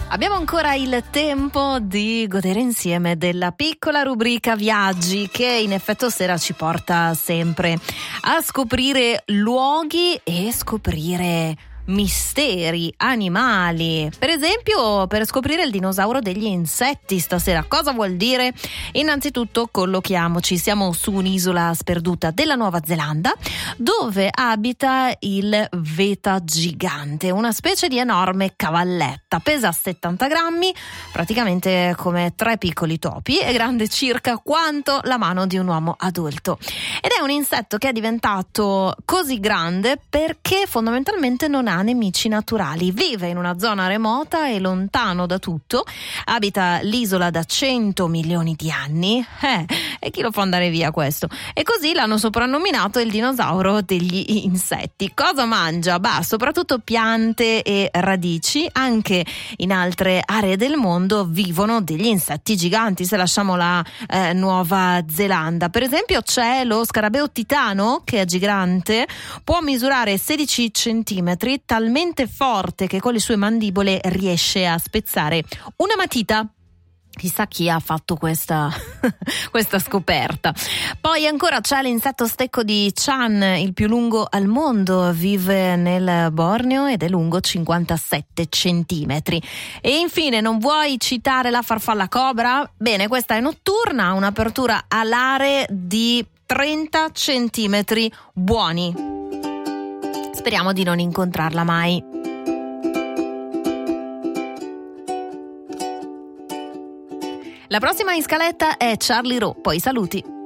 Abbiamo ancora il tempo di godere insieme della piccola rubrica viaggi che in effetto sera ci porta sempre a scoprire luoghi e scoprire misteri animali. Per esempio, per scoprire il dinosauro degli insetti stasera. Cosa vuol dire? Innanzitutto collochiamoci, siamo su un'isola sperduta della Nuova Zelanda dove abita il veta gigante, una specie di enorme cavalletta. Pesa 70 grammi, praticamente come 3 piccoli topi, è grande circa quanto la mano di un uomo adulto. Ed è un insetto che è diventato così grande perché fondamentalmente non ha nemici naturali. Vive in una zona remota e lontano da tutto, abita l'isola da 100 milioni di anni, e chi lo fa andare via questo? E così l'hanno soprannominato il dinosauro degli insetti. Cosa mangia? Soprattutto piante e radici. Anche in altre aree del mondo vivono degli insetti giganti, se lasciamo la Nuova Zelanda. Per esempio c'è lo scarabeo titano, che è gigante, può misurare 16 centimetri, talmente forte che con le sue mandibole riesce a spezzare una matita. Chissà chi ha fatto questa scoperta. Poi ancora c'è l'insetto stecco di Chan, il più lungo al mondo, vive nel Borneo ed è lungo 57 centimetri. E infine, non vuoi citare la farfalla cobra? Bene, questa è notturna, ha un'apertura alare di 30 centimetri buoni. Speriamo di non incontrarla mai. La prossima in scaletta è Charlie Rowe, poi saluti.